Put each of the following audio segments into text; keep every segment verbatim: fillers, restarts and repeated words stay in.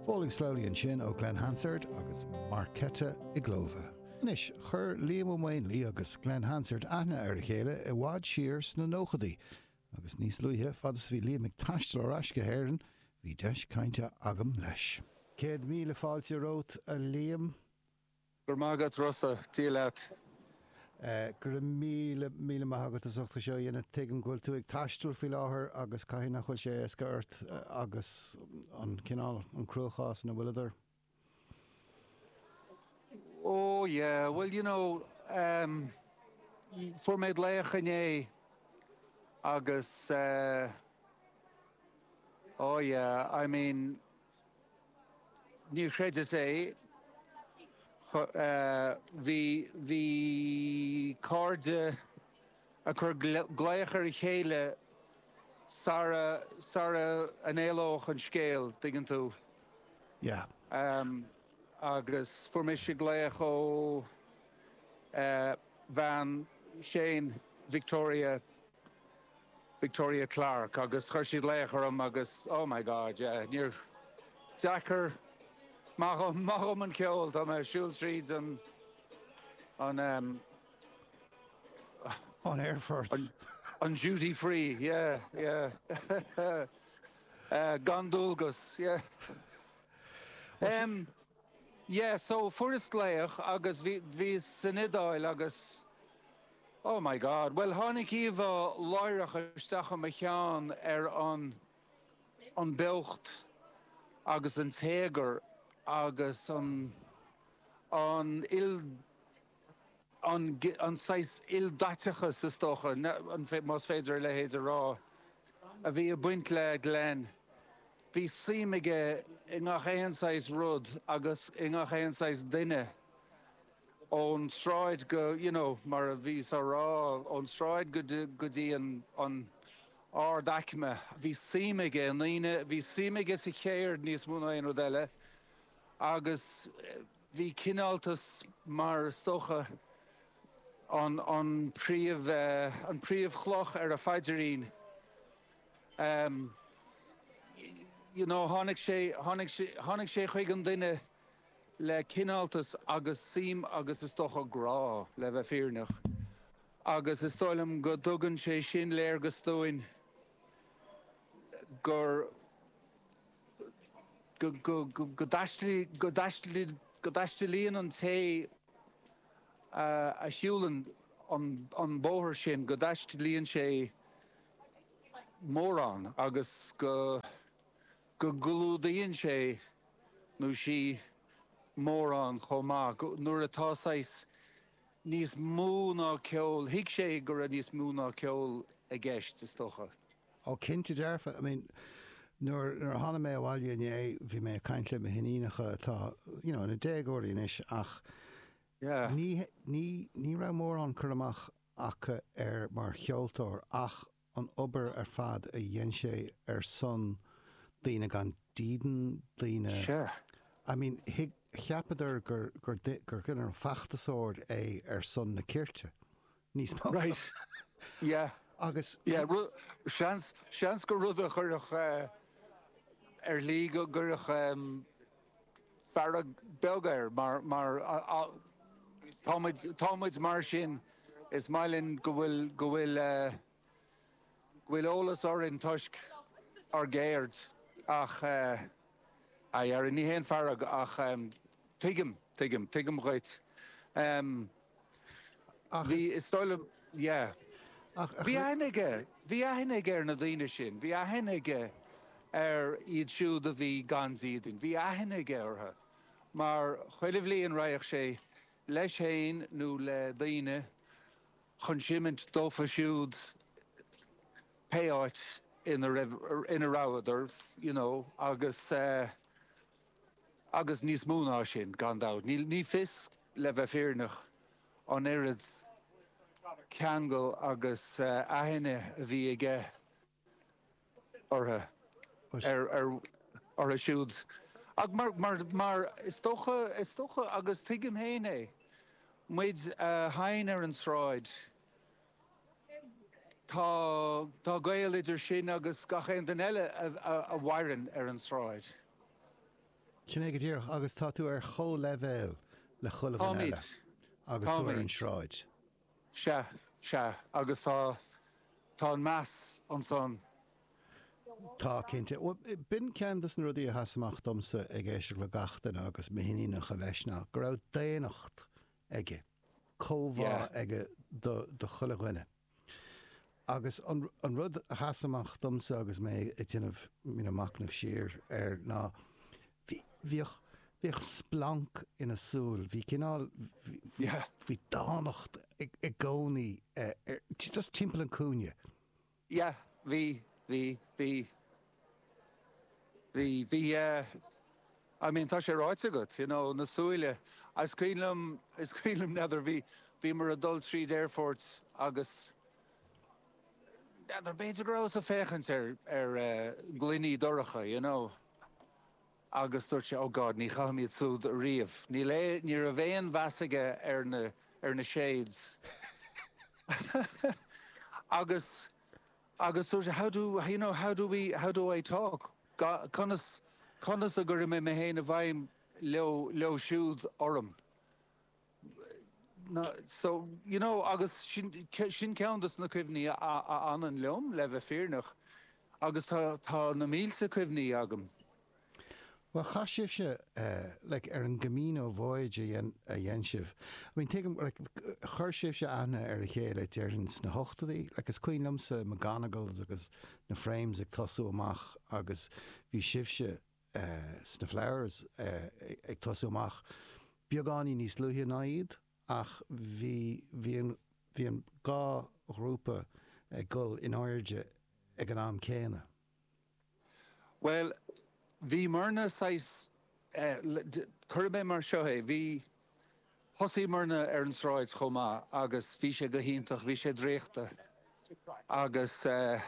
Fóling slowly an sin ó Glen Hansard agus Marketa i Glóva. Nis, chur Liam O'Main Lee agus Glen Hansard ana ar chéile I wad siar sna nóchadaí. Agus níos luithe fadas bhí Liam ag taistil ó rais go héireann, bhí deis cainte agam leis. Céad míle fáilte rót a Liam. Gur mágad rosa tíleat. Uh, gur míle míle maithagad a sochta seo dhéana tuigeann ghfuil tú ag taistil fi láthair agus caiithí nach chfuil sé scaart uh, agus an cinál an cruachás na bhuileidir. Oh yeah, well you know, um, for méid léach inné agus uh, oh yeah, I mean ní chréide sé Bhí bhí cárde a chur gléachar I chéile Sara Sara an éalóch an scéal digan tú. Yeah. Um, agus fuair mé sé gléach ó uh, Van Shane Victoria Victoria Clark agus chuir siad léachar am agus oh my god, yeah, níor Jacker Macham macham an ceol tá me siúil tríd an an um on Airfort an, an duty free, yeah, yeah. uh, Gandulgus, yeah. Um yeah, so furas léach agus bhí bhí sinidáil agus oh my god, well tháinig íomh láireach isteach a cheann ar an an beocht agus an téagar agus an an il an an sais il daitecha sa stocha an fé más féidir le héidir rá a bhí a buint le Glen bhí síimige I ngach éon sais rud agus I ngach éon sais duine ón stráid go you know mar a bhí sa rá ón stráid go go dtí an an ár daicme bhí síimige an líine bhí síimige sa chéir níos múna aon rodile agus bhí cináltas mar stocha an an príomh uh, an príomh chloch ar a faidirín. Um, you know, tháinig sé tháinig sé tháinig sé chuig an duine le cináltas agus sim agus is stocha grá le bheith fíornach. Agus is stoilm go dtugann sé sin léir go stóin gur go go go go daistli go daistli go daistilíonn an té uh, a siúlann an an bóthir sin go daistilíonn sé mórán agus go go glúdaíonn sé nó sí mórán chomá nuair atá sais níos mú ná ceol hiic sé gur a níos mú ná ceol a gceist is stocha. Ó cinnte dearfa, I mean Nuair nuair tháinig mé bháile inné bhí mé caintle me hinínacha atá you know, na déagóirí inis ach yeah. ní ní ní ra mór an chur amach acha ar mar cheoltóir ach an obair ar fad a dhéan sé ar son daoine gan díden daoine. Sure. I mean hic cheapadidir gur gur gur gur an fachtasóir é ar son na cirte. Níos mó. Right. Yeah. Agus yeah, seans seans go rud a churach uh, ar lí go gurach um, fearrag begair mar mar táid táid mar sin is mailinn go bhfuil go bhfuil uh, bhfuil ólas or in tuisc ar géirt ach uh, a ar ní héon fearrag ach um, tuigim tuigim tuigim roit um, bhí is stoilm yeah. Bhí aithneige, bhí aithneige ar na daoine sin, bhí aithneige ar iad siúd a bhí gan zíadin, bhí aithneige ortha. Mar chuilimh líon raigh sé leis féin nó le daoine chun siimint dófa siúd péáit ina ráidir, you know, agus uh, agus níos múna sin gan dá. Ní, ní fis le bheith fíornach an irid ceangal agus uh, aithne bhí aige ortha ar ar ar a siúd. Ag mar mar mar is tócha is tócha agus tuigim héine muid uh, hain ar an sráid. Tá tá gael idir sin agus gachéan den eile a bhaireann ar an sráid. Sinné go dtír agus tá tú ar cho levéil le chola Tá eile. míid. Agus Tá tú ar míid. an sráid. Se, se, agus tá tá an meas an son. Tá cinnte. Bin ceantas na rudí a hasamach domsa ag éisiir le gachtain agus mihinínach a leisna. Go raibh déanacht aige. Cóhá Yeah. aige do do chola ghuine. Agus an an rud a hasamach domsa agus mé i dtíanamh mína macnamh siar ar ná bhí bhíoch bhíoch splanc ina súil. Bhí cinál Yeah. bhí dánacht ag ag gcónaí eh, ar just timpeall an cúne. Yeah, vi, vi, vi, vi, vi, uh, I mean, tá sé ráit agat, you know, na súile. I screenlum, I screenlum nether vi, vi mar adult street airforts agus nether beidir gros a fechans er, er uh, glini doracha, you know. Agus dúirt sé, oh God, ní chaim iad súd a riamh. Ní le, ní ra bhéan bheasaige ar na, ar na shades. agus, agus dúirt sé, how do, you know, how do we, how do I talk? Ga- Conas, conas a gur mé me héin a bhaim leo, leo siúd orm. No, so, you know, agus sin, ce- sin ceantas na cuimhní a, a an an leom, le bheith fearnach. Agus tá, tá na mílsa cuimhní agam. Well, chaisibh se uh, like, ar an gomín ó bháid a dhéanamh. I mean, take like, chuirsibh se anna ar a chéile dearns na hochtaí, like, is cuoin lumsa McGonagals agus na frames ag tosú amach agus bhí sibh se uh, sna flowers uh, ag tosú amach. Beagáí níos luithe náiad ach bhí bhí an bhí an gá grúpa ag gul in áirde ag an am céine. Well, vi marna sais curbe mar shohe vi hosi marna ar an sráid chomá agus vi sé go hiintach vi sé dréachta agus uh,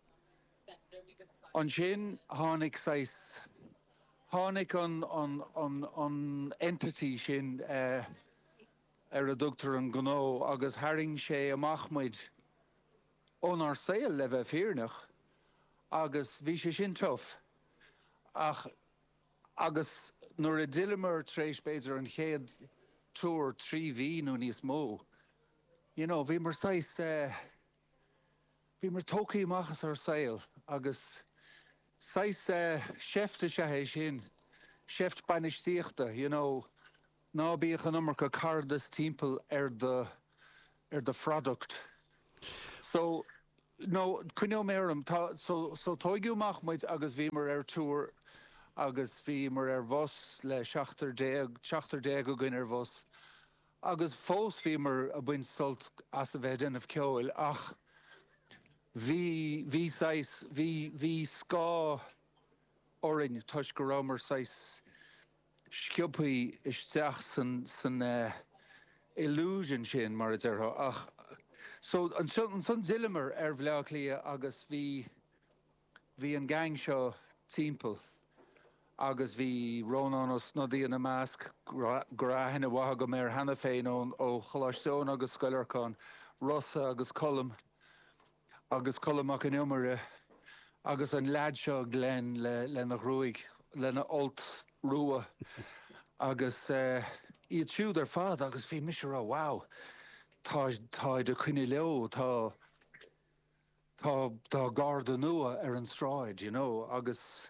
an sin hánig sais hánig an an an an entity sin uh, ar a doctor an gnó agus haring sé amachmuid on ar saoil le bheith fearnach agus vi sé sin tough. Ach, agus nuair a dilimar tréis beidir an chéad túr trí bhí nó níos mó. You know, bhí mar sais, uh, bhí mar tócaí amachas ar saoil, agus sais uh, seifte se é sin, seift banistíochta, you know, ná bíoch an numar go cardas timpeall ar de, ar de product. So, no, cuneo méram, so, so tóigiú machmuid agus bhí mar ar túr agus bhí mar ar bhos le seachtar déag, seachtar déag go gin ar bhos. Agus fós bhí mar a buin sult as a bheith denmh ceoil, ach bhí bhí sais, bhí bhí scá orin tuis go rá mar sais sciupaí isteach san, san uh, illusion sin mar a dheartha. Ach, so an son, son zilimer ar bhleach lia agus bhí bhí an gang seo timpeall. Agus bhí Rónán ó snodí in a másc gra hena watha go méir hena féin ón ó choláisteón agus scoilearcán Rossa agus Colm agus Colmach an iomara agus an lad seo Glenn le, le na ruig le na olt rua agus uh, iad siúd ar fad agus bhí misisiú wow tá tá de chuine leo tá tá tá garda nua ar an stráid, you know, agus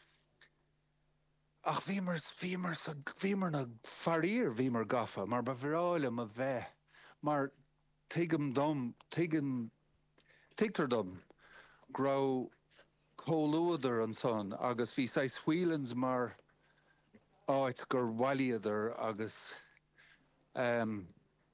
ach bhí mar bhí mar sa bhí mar na farír bhí mar gafa mar ba bhráile a bheith mar tuigim dom tuigim tuigtar dom grá cóluadar an son agus bhí sais huilans mar áit gur bhailiadar agus um,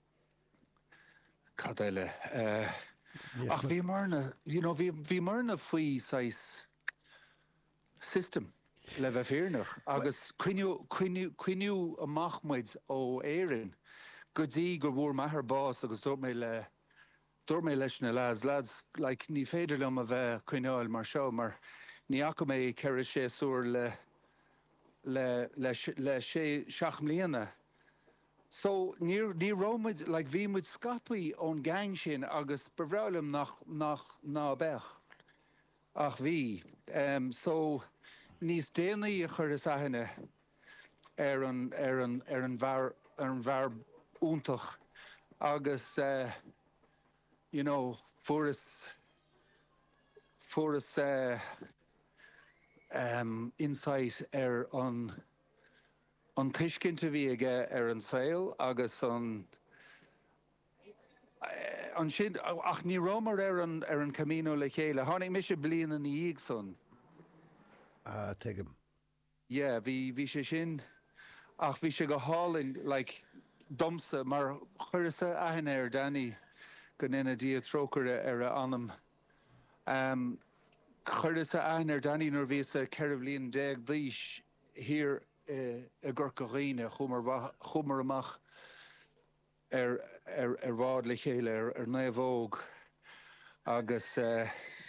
cadéile uh, Yeah, ach bhí mar na, you know, bhí bhí mar na faoi sais system le bheith fearnach agus cuiniú cuiniú cuiniú amachmuid ó éireann go dtí gur bhfuair maithar bás agus dúirt mé le dúirt mé leis na lads lads like ní féidir lem a bheith cuineáil mar seo mar ní acu mé ceir sé súr le le le le sé seach mbliana. So ní ní rómuid like bhí muid scapaí ón gang sin agus bhrálam nach nach ná bech ach bhí um, so níos déanaí a chur is aithne ar an ar an ar an bhar ar an bhar úntach agus uh, you know furas furas uh, um, insight ar an an tuiscint a bhí aige ar an saoil agus an an sin ach ní romar ar an ar an camino le chéile. Tháinig mis sé blian an íag son. Ah, take him. Yeah, bhí bhí sé sin ach bhí sé go hálinn like domsa mar chuirsa ahan ar Danny go nena dia trócare ar a anam. Um, chuirsa ahan ar Danny nor bhí sa ceirh líon déag dhís hir uh, a Gurcaghine chumar chumar amach ar ar ar bhád le chéile ar ar naomhóg agus uh,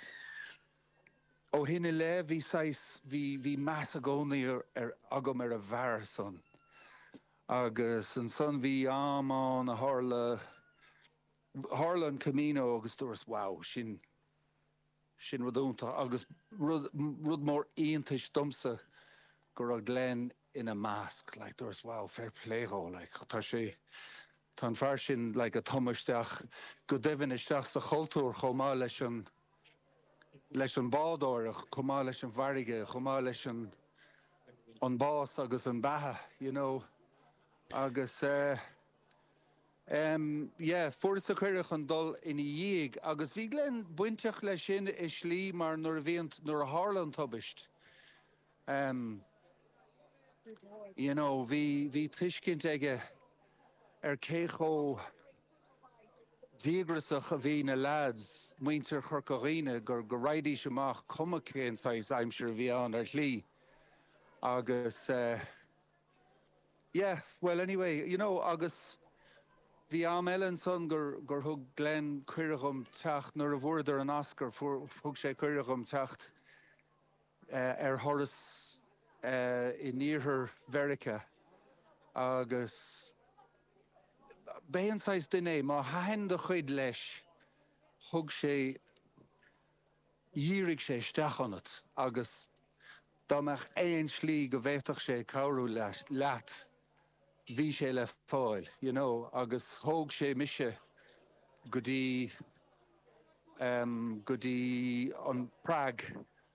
ó hinna le bhí sais bhí bhí meas a gcónaí ar, ar agam ar a bhar son agus an son bhí amán a hála hála an camino agus dúras wow sin sin rudúnta agus rud rud mór aontais domsa gur a glen in a mask like dúras wow fair play ho like tá sé Tá fear sin le a thomasteach go deimhinisteach sa chultúr chomá leis an leis an bádóireach chomá leis an bharige chomá leis an an bás agus an batha you know agus uh, um, yeah, furas a chuireach an dul ina dhiag agus bhí glen buinteach leis sin i slí mar nuair a bhíon nuair a hála an tobist um, you know bhí bhí tuiscint aige ar cécho díograsach a bhí na lads muintear Churcaghine gur go raidí semach cumacéin sais aimsir bhí an ar tlí agus uh, yeah well anyway you know agus bhí am Ellen son gur gur thug Glen cuireachum teacht nuair a bhfuidir an Oscar thug sé cuireachum teacht uh, ar thoras uh, i níorthar Verica agus Béan sais duine má hain de chuid leis thug sé dhírig sé isteach anat agus dámach éon slí go bhhéiteach sé cabhrú leat bhí sé le fáil you know agus thóg sé mise go dtí um, go dtí an Prague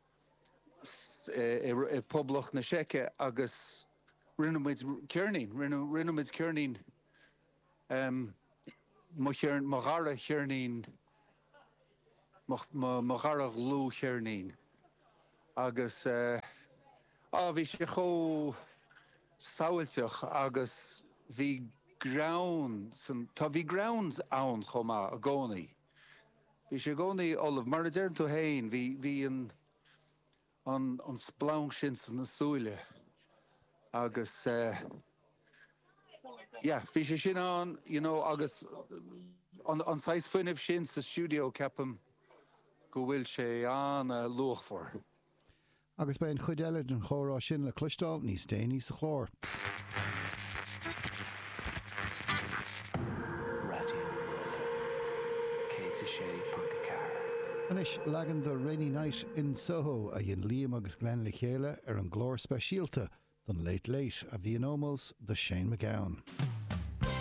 i, i, i poblach na Seice agus rinnemuid cearnín rinnemuid cearnín Um, mo gara chearnín mo gara lú chearnín agus uh, á bhí sé cho saoilteach agus bhí grounds tá bhí grounds ann chomá a gcónaí bhí sé gcónaí olamh mar a deireann tú hain bhí bhí an an an splánc sin san na súile agus uh, yeah, bhí sé sin an, you know, agus an an sais fuineh sin sa studio ceapam go bhfuil sé an uh, luach for. Agus ben chuid eile an chórá sin le cloisteáil níos déanaí sa chlár. Anis legan do Rainy Night in Soho a dhéon Liam agus Glen le chéile ar an glór speisialta don Late Late a bhí an ómós de Shane MacGowan.